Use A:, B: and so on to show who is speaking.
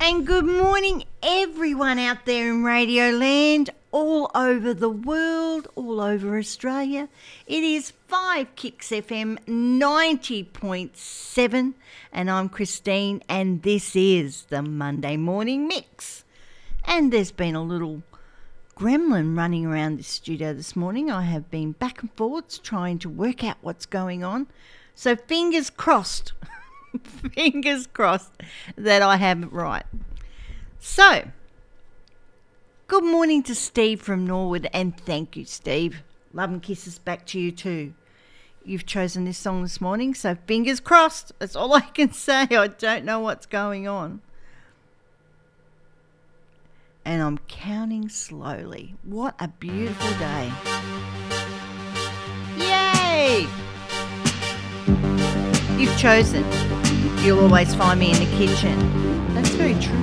A: And good morning, everyone out there in Radio Land, all over the world, all over Australia. It is 5 Kicks FM 90.7, and I'm Christine, and this is the Monday Morning Mix. And there's been a little gremlin running around this studio this morning. I have been back and forwards trying to work out what's going on. So fingers crossed. Fingers crossed that I have it right. So, good morning to Steve from Norwood, and thank you, Steve. Love and kisses back to you too. You've chosen this song this morning, so fingers crossed. That's all I can say. I don't know what's going on. And I'm counting slowly. What a beautiful day. Yay! You've chosen. You'll always find me in the kitchen. That's very true.